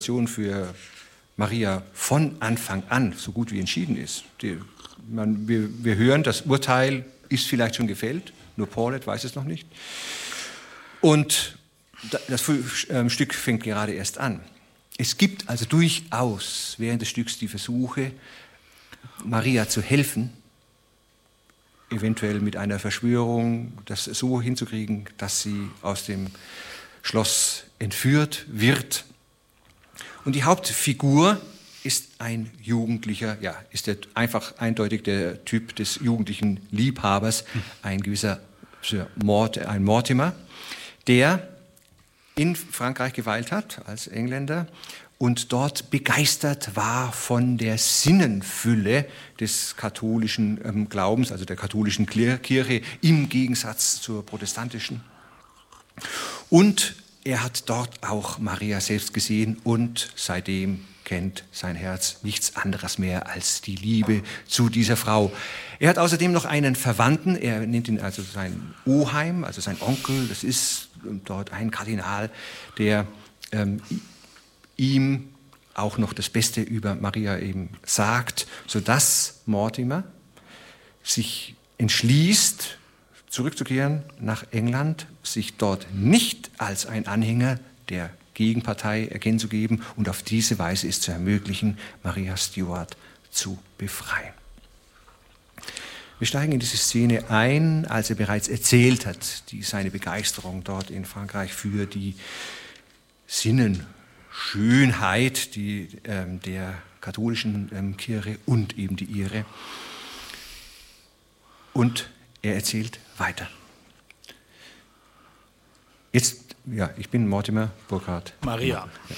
für Maria von Anfang an so gut wie entschieden ist. Wir hören, das Urteil ist vielleicht schon gefällt, nur Paulet weiß es noch nicht. Und das Stück fängt gerade erst an. Es gibt also durchaus während des Stücks die Versuche, Maria zu helfen, eventuell mit einer Verschwörung, das so hinzukriegen, dass sie aus dem Schloss entführt wird. Und die Hauptfigur ist ein Jugendlicher, ist einfach eindeutig der Typ des jugendlichen Liebhabers, ein gewisser ein Mortimer, der in Frankreich geweilt hat als Engländer und dort begeistert war von der Sinnenfülle des katholischen Glaubens, also der katholischen Kirche im Gegensatz zur protestantischen. Und er hat dort auch Maria selbst gesehen und seitdem kennt sein Herz nichts anderes mehr als die Liebe zu dieser Frau. Er hat außerdem noch einen Verwandten, er nennt ihn also sein Oheim, also sein Onkel, das ist dort ein Kardinal, der ihm auch noch das Beste über Maria eben sagt, sodass Mortimer sich entschließt, zurückzukehren nach England, sich dort nicht als ein Anhänger der Gegenpartei erkennen zu geben und auf diese Weise es zu ermöglichen, Maria Stuart zu befreien. Wir steigen in diese Szene ein, als er bereits erzählt hat, seine Begeisterung dort in Frankreich für die Sinnenschönheit der katholischen Kirche und eben die ihre. Und er erzählt weiter. Jetzt, ich bin Mortimer Burkhardt. Maria. Ja.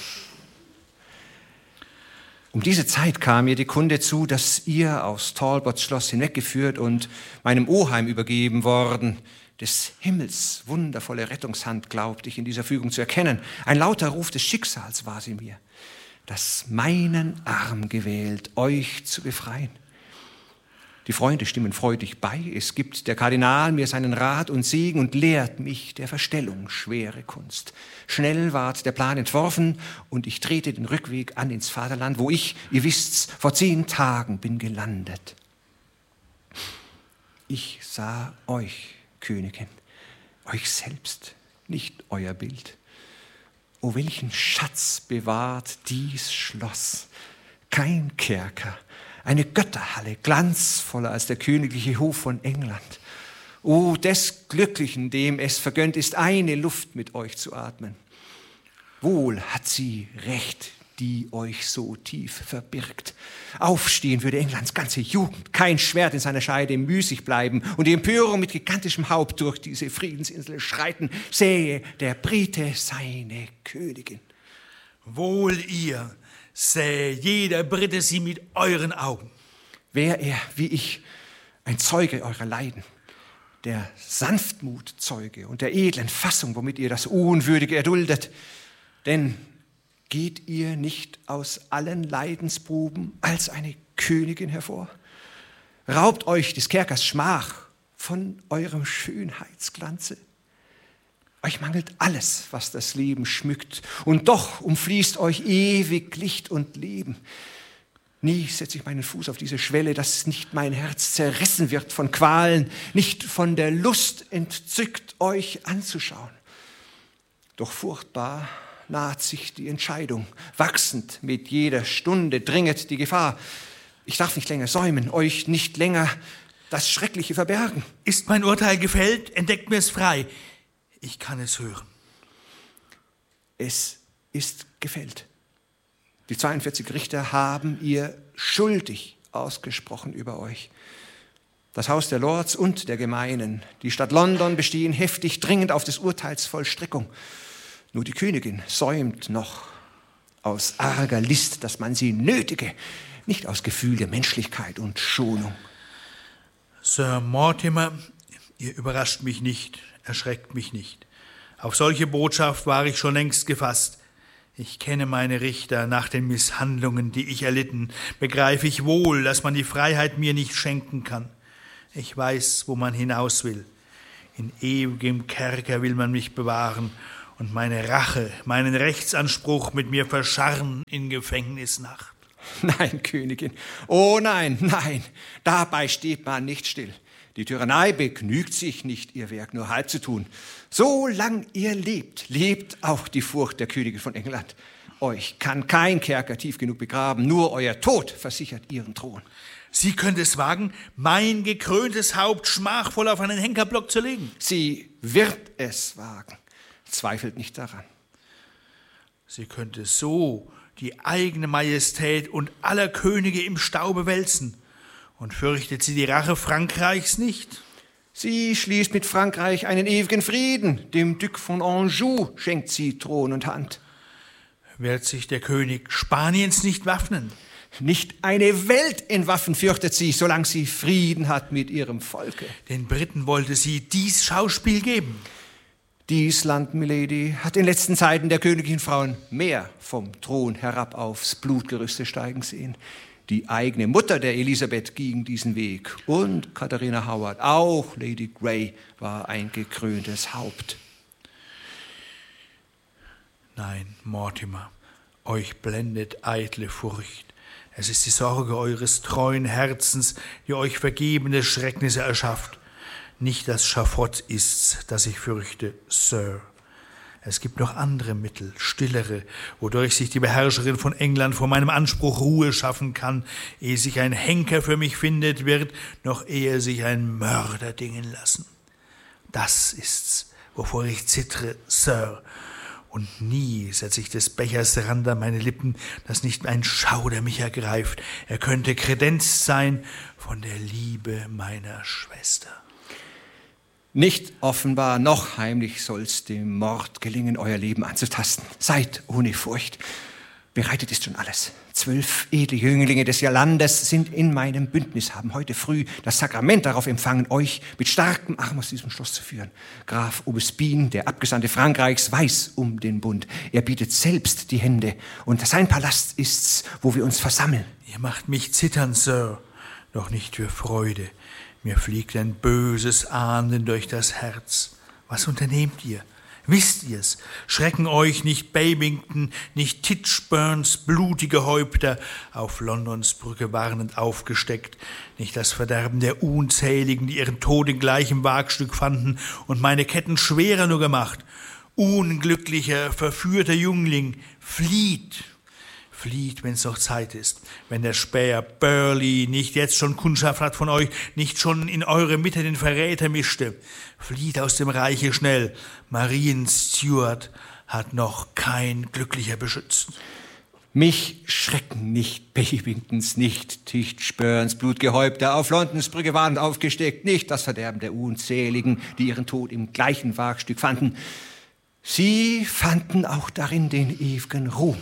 Um diese Zeit kam mir die Kunde zu, dass ihr aus Talbots Schloss hinweggeführt und meinem Oheim übergeben worden. Des Himmels wundervolle Rettungshand glaubte ich in dieser Fügung zu erkennen. Ein lauter Ruf des Schicksals war sie mir, das meinen Arm gewählt, euch zu befreien. Die Freunde stimmen freudig bei, es gibt der Kardinal mir seinen Rat und Segen und lehrt mich der Verstellung schwere Kunst. Schnell ward der Plan entworfen und ich trete den Rückweg an ins Vaterland, wo ich, ihr wisst's, vor 10 Tagen bin gelandet. Ich sah euch, Königin, euch selbst, nicht euer Bild. O welchen Schatz bewahrt dies Schloss, kein Kerker, eine Götterhalle, glanzvoller als der königliche Hof von England. O des Glücklichen, dem es vergönnt ist, eine Luft mit euch zu atmen. Wohl hat sie Recht, die euch so tief verbirgt. Aufstehen würde Englands ganze Jugend, kein Schwert in seiner Scheide müßig bleiben und die Empörung mit gigantischem Haupt durch diese Friedensinsel schreiten, sähe der Brite seine Königin. Wohl ihr, sähe jeder Brite sie mit euren Augen. Wär er, wie ich, ein Zeuge eurer Leiden, der Sanftmutzeuge und der edlen Fassung, womit ihr das Unwürdige erduldet. Denn geht ihr nicht aus allen Leidensproben als eine Königin hervor? Raubt euch des Kerkers Schmach von eurem Schönheitsglanze? Euch mangelt alles, was das Leben schmückt, und doch umfließt euch ewig Licht und Leben. Nie setze ich meinen Fuß auf diese Schwelle, dass nicht mein Herz zerrissen wird von Qualen, nicht von der Lust entzückt, euch anzuschauen. Doch furchtbar naht sich die Entscheidung, wachsend mit jeder Stunde dringet die Gefahr. Ich darf nicht länger säumen, euch nicht länger das Schreckliche verbergen. Ist mein Urteil gefällt, entdeckt mir es frei. Ich kann es hören. Es ist gefällt. Die 42 Richter haben ihr schuldig ausgesprochen über euch. Das Haus der Lords und der Gemeinen, die Stadt London bestehen heftig dringend auf des Urteils Vollstreckung. Nur die Königin säumt noch aus arger List, dass man sie nötige, nicht aus Gefühl der Menschlichkeit und Schonung. Sir Mortimer, ihr überrascht mich nicht, erschreckt mich nicht. Auf solche Botschaft war ich schon längst gefasst. Ich kenne meine Richter, nach den Misshandlungen, die ich erlitten, begreife ich wohl, dass man die Freiheit mir nicht schenken kann. Ich weiß, wo man hinaus will. In ewigem Kerker will man mich bewahren, und meine Rache, meinen Rechtsanspruch mit mir verscharren in Gefängnisnacht. Nein, Königin, oh nein, nein, dabei steht man nicht still. Die Tyrannei begnügt sich nicht, ihr Werk nur halb zu tun. Solang ihr lebt, lebt auch die Furcht der Königin von England. Euch kann kein Kerker tief genug begraben, nur euer Tod versichert ihren Thron. Sie könnte es wagen, mein gekröntes Haupt schmachvoll auf einen Henkerblock zu legen. Sie wird es wagen, zweifelt nicht daran. Sie könnte so die eigene Majestät und aller Könige im Staube wälzen. Und fürchtet sie die Rache Frankreichs nicht? Sie schließt mit Frankreich einen ewigen Frieden. Dem Duc von Anjou schenkt sie Thron und Hand. Wird sich der König Spaniens nicht waffnen? Nicht eine Welt in Waffen fürchtet sie, solange sie Frieden hat mit ihrem Volke. Den Briten wollte sie dies Schauspiel geben. Dies Land, Milady, hat in letzten Zeiten der königlichen Frauen mehr vom Thron herab aufs Blutgerüste steigen sehen. Die eigene Mutter der Elisabeth ging diesen Weg. Und Katharina Howard, auch Lady Grey, war ein gekröntes Haupt. Nein, Mortimer, euch blendet eitle Furcht. Es ist die Sorge eures treuen Herzens, die euch vergebene Schrecknisse erschafft. Nicht das Schafott ist's, das ich fürchte, Sir. Es gibt noch andere Mittel, stillere, wodurch sich die Beherrscherin von England vor meinem Anspruch Ruhe schaffen kann, ehe sich ein Henker für mich findet wird, noch ehe sich ein Mörder dingen lassen. Das ist's, wovor ich zittere, Sir. Und nie setze ich des Bechers Rand an meine Lippen, dass nicht ein Schauder mich ergreift. Er könnte Kredenz sein von der Liebe meiner Schwester. Nicht offenbar noch heimlich soll's dem Mord gelingen, euer Leben anzutasten. Seid ohne Furcht. Bereitet ist schon alles. 12 edle Jünglinge des Landes sind in meinem Bündnis, haben heute früh das Sakrament darauf empfangen, euch mit starkem Arm aus diesem Schloss zu führen. Graf Aubespine, der Abgesandte Frankreichs, weiß um den Bund. Er bietet selbst die Hände und sein Palast ist's, wo wir uns versammeln. Ihr macht mich zittern, Sir, doch nicht für Freude. Mir fliegt ein böses Ahnden durch das Herz. Was unternehmt ihr? Wisst ihr's? Schrecken euch nicht Babington, nicht Titchburns blutige Häupter auf Londons Brücke warnend aufgesteckt, nicht das Verderben der Unzähligen, die ihren Tod in gleichem Wagstück fanden und meine Ketten schwerer nur gemacht. Unglücklicher, verführter Jüngling, flieht! Flieht, wenn's noch Zeit ist, wenn der Späher Burley nicht jetzt schon Kundschaft hat von euch, nicht schon in eure Mitte den Verräter mischte. Flieht aus dem Reiche schnell. Marien Stuart hat noch kein glücklicher beschützt. Mich schrecken nicht Babingtons, nicht Titchburns Blutgehäupter auf Londons Brücke warnend aufgesteckt, nicht das Verderben der Unzähligen, die ihren Tod im gleichen Wagstück fanden. Sie fanden auch darin den ewigen Ruhm.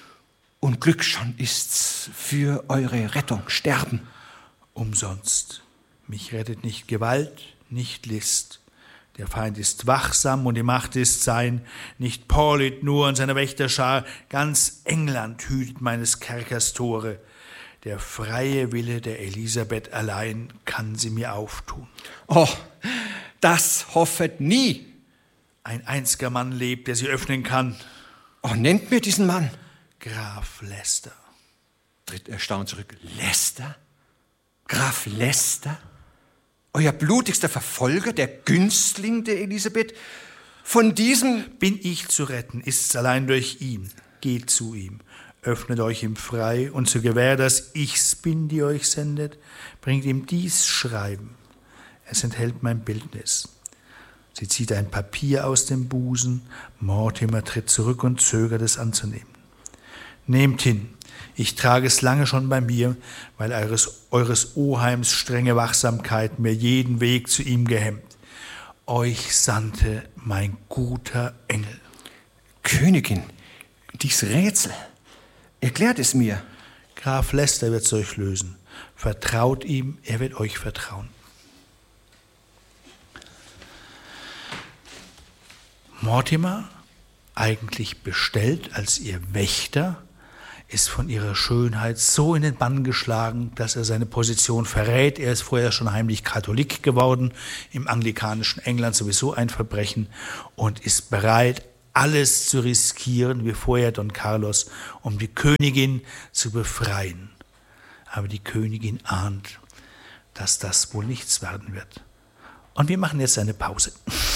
Und Glück schon ist's für eure Rettung, sterben. Umsonst. Mich rettet nicht Gewalt, nicht List. Der Feind ist wachsam und die Macht ist sein. Nicht Paulet nur und seine Wächterschar, ganz England hütet meines Kerkers Tore. Der freie Wille der Elisabeth allein kann sie mir auftun. Oh, das hoffet nie. Ein einziger Mann lebt, der sie öffnen kann. Oh, nennt mir diesen Mann. Graf Leicester. Tritt erstaunt zurück. Leicester? Graf Leicester? Euer blutigster Verfolger, der Günstling der Elisabeth? Von diesem... Bin ich zu retten, ist's allein durch ihn. Geht zu ihm, öffnet euch ihm frei und zur Gewähr, dass ich's bin, die euch sendet, bringt ihm dies Schreiben. Es enthält mein Bildnis. Sie zieht ein Papier aus dem Busen. Mortimer tritt zurück und zögert es anzunehmen. Nehmt hin, ich trage es lange schon bei mir, weil eures Oheims strenge Wachsamkeit mir jeden Weg zu ihm gehemmt. Euch sandte mein guter Engel. Königin, dies Rätsel, erklärt es mir. Graf Leicester wird's euch lösen. Vertraut ihm, er wird euch vertrauen. Mortimer, eigentlich bestellt als ihr Wächter, ist von ihrer Schönheit so in den Bann geschlagen, dass er seine Position verrät. Er ist vorher schon heimlich Katholik geworden, im anglikanischen England sowieso ein Verbrechen, und ist bereit, alles zu riskieren, wie vorher Don Carlos, um die Königin zu befreien. Aber die Königin ahnt, dass das wohl nichts werden wird. Und wir machen jetzt eine Pause.